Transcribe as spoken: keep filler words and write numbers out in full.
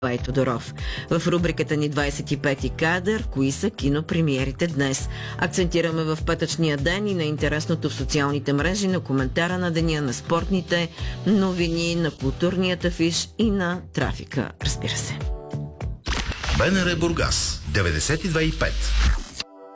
Николай Тодоров. В рубриката ни двадесет и пети кадър, кои са кинопремиерите днес? Акцентираме в петъчния ден и на интересното в социалните мрежи, на коментара на деня, на спортните новини, на културният афиш и на трафика, разбира се. БНР Бургас деветдесет и две и пет.